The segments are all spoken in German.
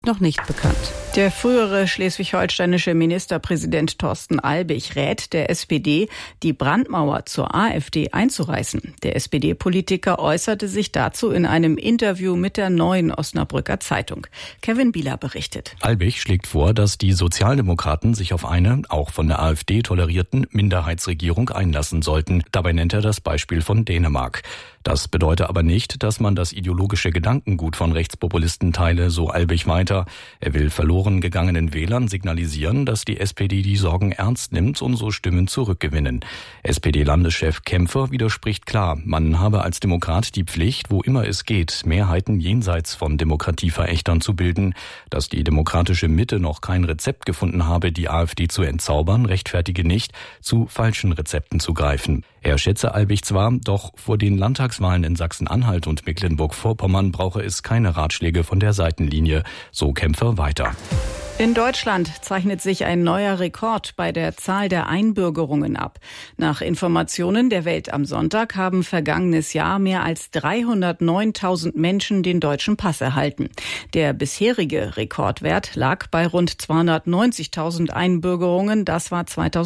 noch nicht bekannt. Der frühere schleswig-holsteinische Ministerpräsident Thorsten Albig rät der SPD, die Brandmauer zur AfD einzureißen. Der SPD-Politiker äußerte sich dazu in einem Interview mit der Neuen Osnabrücker Zeitung. Kevin Bieler berichtet. Albig schlägt vor, dass die Sozialdemokraten sich auf eine, auch von der AfD tolerierten, Minderheitsregierung einlassen sollten. Dabei nennt er das Beispiel von Dänemark. Das bedeutet aber nicht, dass man das ideologische Gedankengut von Rechtspopulisten teile, so Albig weiter. Er will verloren gegangenen Wählern signalisieren, dass die SPD die Sorgen ernst nimmt und so Stimmen zurückgewinnen. SPD-Landeschef Kämpfer widerspricht klar, man habe als Demokrat die Pflicht, wo immer es geht, Mehrheiten jenseits von Demokratieverächtern zu bilden. Dass die demokratische Mitte noch kein Rezept gefunden habe, die AfD zu entzaubern, rechtfertige nicht, zu falschen Rezepten zu greifen. Er schätze Albig zwar, doch vor den Landtagswahlen in Sachsen-Anhalt und Mecklenburg-Vorpommern brauche es keine Ratschläge von der Seitenlinie, so Kämpfer weiter. In Deutschland zeichnet sich ein neuer Rekord bei der Zahl der Einbürgerungen ab. Nach Informationen der Welt am Sonntag haben vergangenes Jahr mehr als 309.000 Menschen den deutschen Pass erhalten. Der bisherige Rekordwert lag bei rund 290.000 Einbürgerungen, das war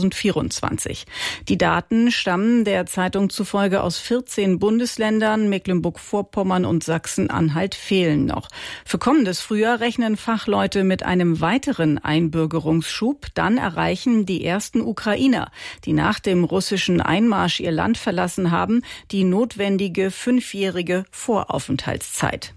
2024. Die Daten stammen der Zeitung zufolge aus 14 Bundesländern, Mecklenburg-Vorpommern und Sachsen-Anhalt fehlen noch. Für kommendes Frühjahr rechnen Fachleute mit einem weiteren Einbürgerungsschub. Dann erreichen die ersten Ukrainer, die nach dem russischen Einmarsch ihr Land verlassen haben, die notwendige 5-jährige Voraufenthaltszeit.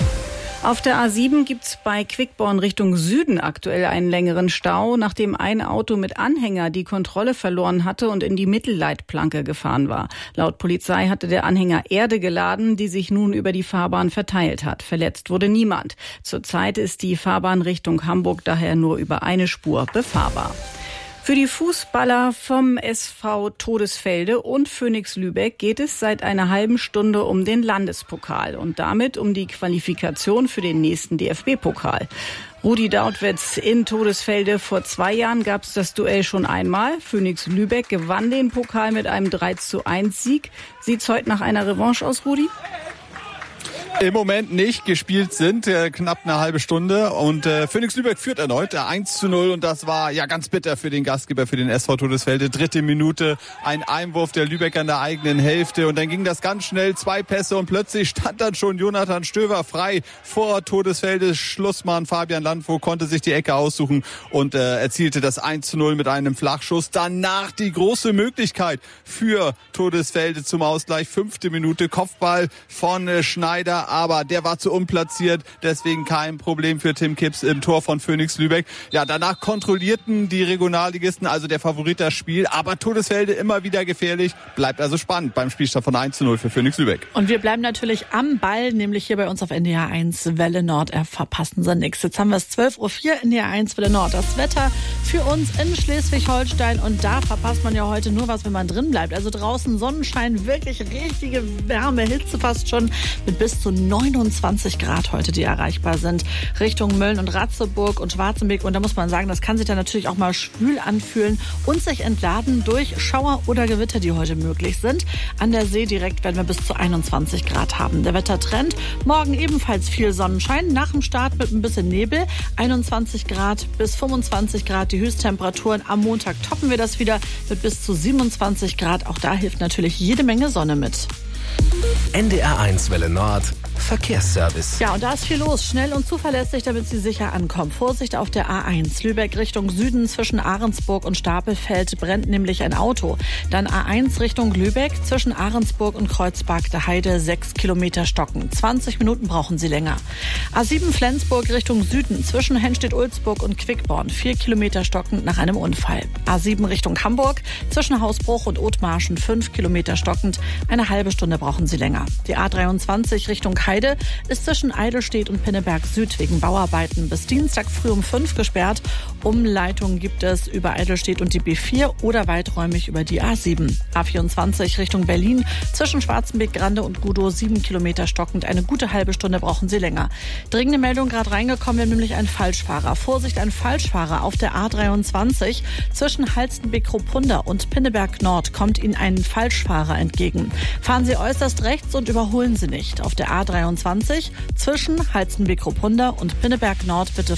Auf der A7 gibt's bei Quickborn Richtung Süden aktuell einen längeren Stau, nachdem ein Auto mit Anhänger die Kontrolle verloren hatte und in die Mittelleitplanke gefahren war. Laut Polizei hatte der Anhänger Erde geladen, die sich nun über die Fahrbahn verteilt hat. Verletzt wurde niemand. Zurzeit ist die Fahrbahn Richtung Hamburg daher nur über eine Spur befahrbar. Für die Fußballer vom SV Todesfelde und Phönix Lübeck geht es seit einer halben Stunde um den Landespokal und damit um die Qualifikation für den nächsten DFB-Pokal. Rudi Dautwetz in Todesfelde. Vor 2 Jahren gab es das Duell schon einmal. Phönix Lübeck gewann den Pokal mit einem 3:1-Sieg. Sieht's heute nach einer Revanche aus, Rudi? Im Moment nicht. Gespielt sind knapp eine halbe Stunde und Phönix Lübeck führt erneut 1:0 und das war ja ganz bitter für den Gastgeber, für den SV Todesfelde. 3. Minute, ein Einwurf der Lübecker an der eigenen Hälfte und dann ging das ganz schnell, 2 Pässe und plötzlich stand dann schon Jonathan Stöver frei vor Todesfeldes Schlussmann. Fabian Landvogt konnte sich die Ecke aussuchen und erzielte das 1:0 mit einem Flachschuss. Danach die große Möglichkeit für Todesfelde zum Ausgleich. 5. Minute, Kopfball von Schneider, aber der war zu unplatziert, deswegen kein Problem für Tim Kipps im Tor von Phönix Lübeck. Ja, danach kontrollierten die Regionalligisten, also der Favorit, das Spiel, aber Todesfelde immer wieder gefährlich, bleibt also spannend beim Spielstand von 1:0 für Phönix Lübeck. Und wir bleiben natürlich am Ball, nämlich hier bei uns auf NDR 1 Welle Nord, verpassen Sie nichts. Jetzt haben wir es 12:04 Uhr, NDR 1 Welle Nord. Das Wetter für uns in Schleswig-Holstein und da verpasst man ja heute nur was, wenn man drin bleibt. Also draußen Sonnenschein, wirklich richtige Wärme, Hitze fast schon mit bis zu 29 Grad heute, die erreichbar sind, Richtung Mölln und Ratzeburg und Schwarzenbeek. Und da muss man sagen, das kann sich dann natürlich auch mal schwül anfühlen und sich entladen durch Schauer oder Gewitter, die heute möglich sind. An der See direkt werden wir bis zu 21 Grad haben. Der Wettertrend, morgen ebenfalls viel Sonnenschein, nach dem Start mit ein bisschen Nebel, 21 Grad bis 25 Grad die Höchsttemperaturen. Am Montag toppen wir das wieder mit bis zu 27 Grad. Auch da hilft natürlich jede Menge Sonne mit. NDR 1 Welle Nord Verkehrsservice. Ja, und da ist viel los. Schnell und zuverlässig, damit Sie sicher ankommen. Vorsicht auf der A1. Lübeck Richtung Süden zwischen Ahrensburg und Stapelfeld brennt nämlich ein Auto. Dann A1 Richtung Lübeck zwischen Ahrensburg und Kreuzberg der Heide 6 Kilometer stocken. 20 Minuten brauchen Sie länger. A7 Flensburg Richtung Süden zwischen Hennstedt-Ulzburg und Quickborn 4 Kilometer stockend nach einem Unfall. A7 Richtung Hamburg zwischen Hausbruch und Othmarschen 5 Kilometer stockend. Eine halbe Stunde brauchen Sie länger. Die A23 Richtung Heide ist zwischen Eidelstedt und Pinneberg Süd wegen Bauarbeiten bis Dienstag früh um 5 gesperrt. Umleitungen gibt es über Eidelstedt und die B4 oder weiträumig über die A7. A24 Richtung Berlin zwischen Schwarzenbeek-Grande und Gudow 7 Kilometer stockend. Eine gute halbe Stunde brauchen Sie länger. Dringende Meldung gerade reingekommen, nämlich ein Falschfahrer. Vorsicht, ein Falschfahrer auf der A23 zwischen Halstenbeck-Kruppunda und Pinneberg Nord kommt Ihnen ein Falschfahrer entgegen. Fahren Sie äußerst rechts und überholen Sie nicht. Auf der A23 A23 zwischen Halstenbek-Ruppunda und Pinneberg Nord bitte